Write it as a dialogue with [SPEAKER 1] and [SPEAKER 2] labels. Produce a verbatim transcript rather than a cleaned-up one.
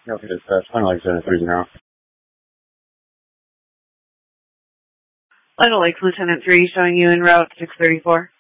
[SPEAKER 1] Okay, it's uh, Final Lake seven three zero.
[SPEAKER 2] Final Lake Lieutenant three showing you en route six thirty-four.